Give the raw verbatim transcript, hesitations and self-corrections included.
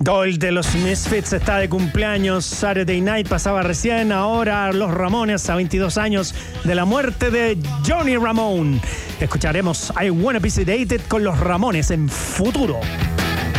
Doyle de los Misfits está de cumpleaños. Saturday Night pasaba recién. Ahora los Ramones a veintidós años de la muerte de Johnny Ramone. Escucharemos I Wanna Be Sedated con los Ramones en Futuro.